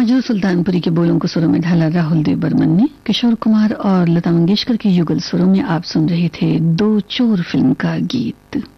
राजू सुल्तानपुरी के बोलों को सुरों में ढाला राहुल देव बर्मन ने। किशोर कुमार और लता मंगेशकर के युगल सुरों में आप सुन रहे थे दो चोर फिल्म का गीत।